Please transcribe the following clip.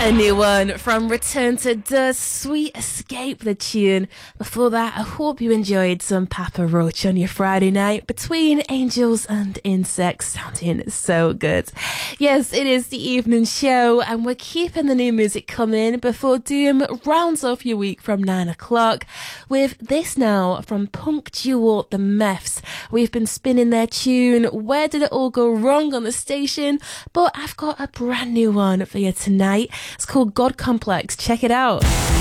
A new one from Return to Dust, Sweet Escape, the tune. Before that, I hope you enjoyed some Papa Roach on your Friday night between Angels and Insects, sounding so good. Yes, it is the evening show, and we're keeping the new music coming before Doom rounds off your week from 9 o'clock with this now from punk duo The Meths. We've been spinning their tune, Where Did It All Go Wrong, on the station, but I've got a brand new one for you tonight. It's called God Complex. Check it out.